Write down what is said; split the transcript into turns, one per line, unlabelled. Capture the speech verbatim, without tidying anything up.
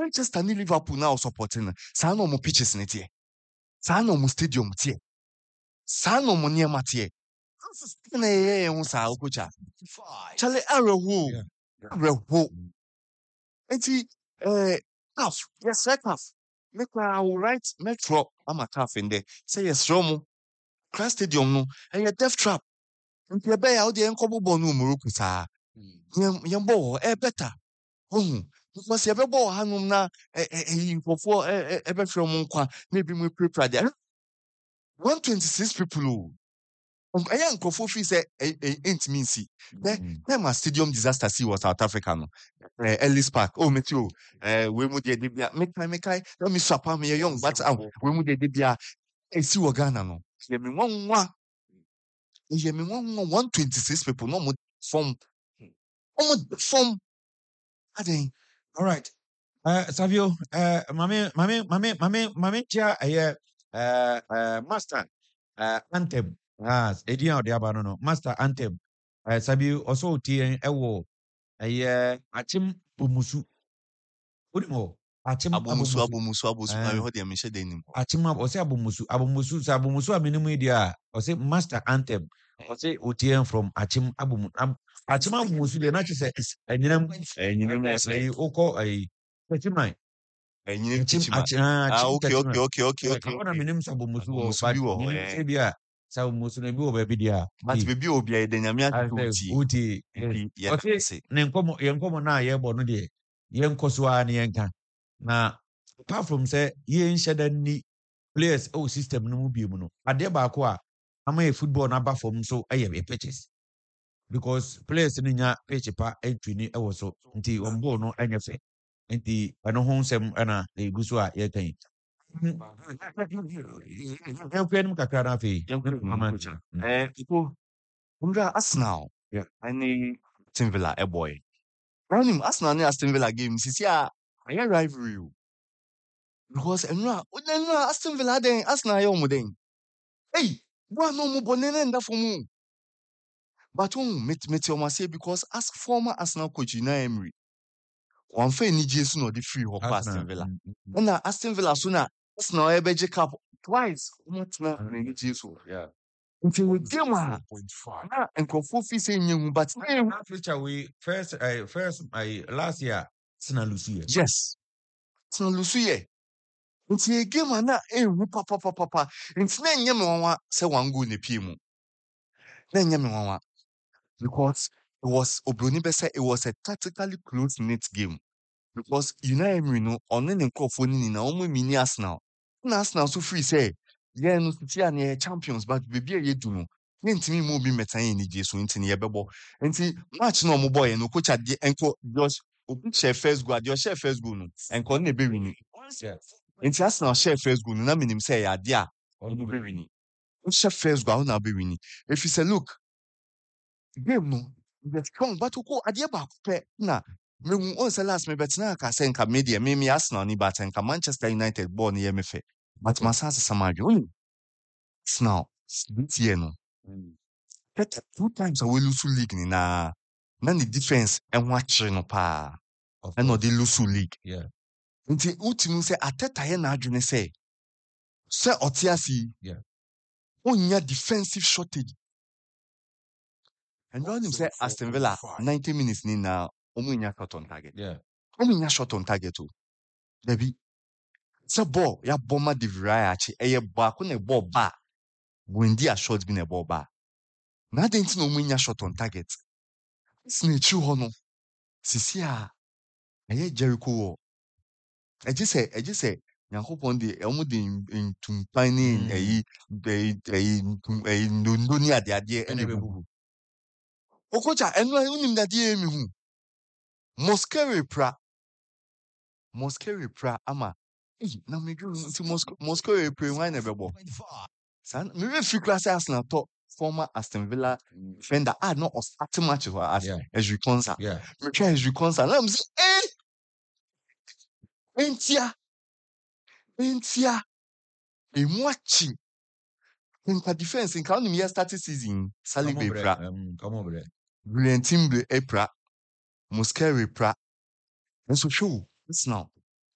Manchester ni Liverpool now supporting. Sa no mo pitches ne tie. Sa no mo stadium tie. Sa no mo niema tie. Na ye hu sa okocha. Chale arewo. Arewo. Enti eh calf. Yes, sir, calf. Make I will write Metro. I'm a calf in there. Say yes, Romo. Crash stadium no. And your death trap. Enti ebe ya odi enkobo bo no muruku sa. Yem yem bo e better. Oh, because ebe bo hanum na eh eh nkofo eh ebe fre mo nkwa na ebi mo prepare there. one hundred twenty-six people. Um, I am Kofofi say ain't mean see. Then my stadium disaster see was South Africa no. Uh, Ellis Park. Oh, Metro. Uh, we mu de debia. Make my make I. Let me swap am here young, but um, we mu de debia. E see wo Ghana no. Ye me one one. Ye me one one one twenty-six people no mo from. No mo from. Aden.
All right. Uh, Savio. Uh, mame, mame, mame, mame, mame. Chia. Uh, uh, master. Uh, anthem. Ah, Edian Odiaba no Master Anthem. Uh, Sabi also T N Ewo. Uh, Achim Bumusu. Udimo. Achim
Abumusu abumusu abumusu. I heard them say denim.
Achim Ose Abumusu. Abumusu sa Abumusu aminimu idia. Ose Master Anthem. Ose O T N from Achim Abumu. Achim Abumusu de not say enyinem enyinem say oko ay Pechimai.
Enyinem
Ah,
okay okay okay okay okay.
Ona minim sa Abumusu o
but
say bia sa Abumusu na bi o ba bi dia.
But baby obi e de nyame atuti.
Uti. Okay. Ne nkomo ye nkomo na ye bo no de. Ye nkoso a ne yenka. Na apart from say ye nhyeda ni players o system no mu bi mu no. Ade ba ko a ama e football na ba form so aye be pitches. Because players ni nya pitch pa entry ni e wo so. Nti on ball no anya fe. Nti ano ho nsem ana e guso a ye kan. Eu quero me cacar na fe.
Eh, people Undra Arsenal.
Yeah.
And Aston Villa, a boy. Running Arsenal and Aston Villa games is yeah, I rivalry. Because Enra, Enra Aston Villa then Arsenal yo then. Hey, boy no mo bonene nda for mu. But um, met met you must say because as former Arsenal coach Unai Emery, one fair ni Jesus no the free hop Aston Villa. And Aston Villa sooner Arsenal e beje cup twice. What na ni Jesus.
Yeah.
Until we game one point five. And Kofofi say new, but
future we first uh, first I uh, last year Sina Lucia.
Yes. Sina Lucia. Until a game one na eh papa papa papa. Until na nyame wanwa say wangu ne pimu. Na nyame wanwa. Because it was Obroni be say it was a tactically close knit game. Because Unai Emery no on ne nkofo ni na omo mini Arsenal. Na Arsenal so free say yeah, no, it's champions, but baby, you do no. Ntimi mu bi metan ni Jesu ntini ye bebo. Nti match no mo boy no coach ade enko just obi share first goal, ade share first goal no. Enko na be wini. Nti Arsenal share first goal no na minim say ade a on be wini. O share first goal na be wini. If you say look, game no, the strong but ko ade ba pe na me on say last me bet na ka say nka media me me Arsenal ni but nka Manchester United ball ni ye me fe. But my sense is Samario. Now, this year, no. That two times I will lose league ni na. Then the defense and watch no pa. And no the lose league.
Yeah.
Until ultimately say Ateta here na adwene say. Say Otiasi.
Yeah.
Onya defensive shortage. And when him say Aston Villa ninety minutes ni na omunya shot on target.
Yeah.
Omunya shot on target too. Debi. Say ball ya bomber de Virayachi. Eye ball ko na ball ba. Wendy a shot been a ball ba. Na denti no omunya shot on target. Snitch ho no. Sisi a eye Jericho wo. I just say I just say Nyankopon de e omo de ntumpan ni eyi eyi eyi eyi ndondo ni ade ade ene bebu. Okocha enu unim da de emi hu. Moskere pra. Moskere pra ama. Eh na me dwu nti Moskere pra wan na bebo. San me we free class Arsenal top former Aston Villa defender ah no or starting match as
Yeah.
as you concert.
Yeah.
Me try as you concert. Let me say eh entia entia e muachi in the defense in count me starting season Saliba pra
Um, come over there.
brilliant team e pra Moskere pra and so show this now